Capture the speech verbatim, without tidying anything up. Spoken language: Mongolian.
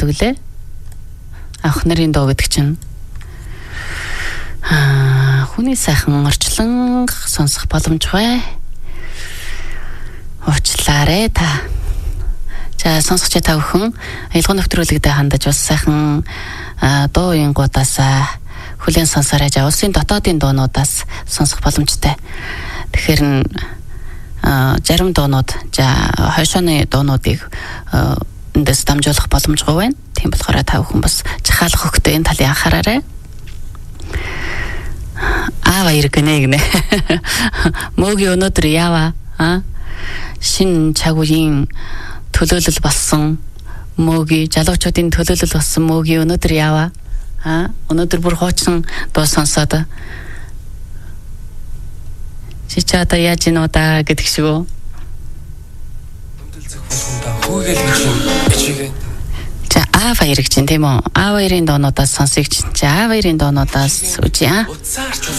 яагаад гэвэл авах нарын дуу гэдэг чинь аа хүний сайхан орчлон сонсох боломжгүй. Уучлаарай та. За сонсогч та бүхэн аялал нэвтрүүлэгдээ хандаж бас сайхан дуу ингуудаас хүлээн сонсорой. За улсын дотоодын дуунуудаас сонсох боломжтой. Тэгэхээр н зарим дуунууд за хойшооны дуунуудыг эндээс дамжуулах боломжгүй байна. Тийм болохоор та бүхэн бас жахаалах хөхтэй энэ талын анхаараарай. Аава иргэнэ гинэ. Мөгийн өнөөдөр яава? Аа шин чагуугийн төлөөлөл болсон мөгийн залуучуудын төлөөлөл болсон мөгийн өнөөдөр яава? Аа өнөөдөр бүр хуучин дуу сонсоод чи ч одоо яаж ийн удаа гэдэг шиг үү? За аава ирэх чинь тийм үү? Аава ирийн доонуудаас сонсыг чинь. За аава ирийн доонуудаас үгүй аа.